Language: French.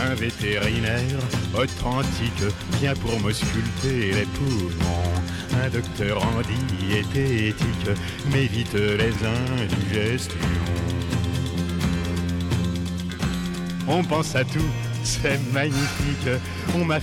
Un vétérinaire authentique vient pour me sculpter les poumons. Un docteur en diététique m'évite les indigestions. On pense à tout, c'est magnifique. On m'a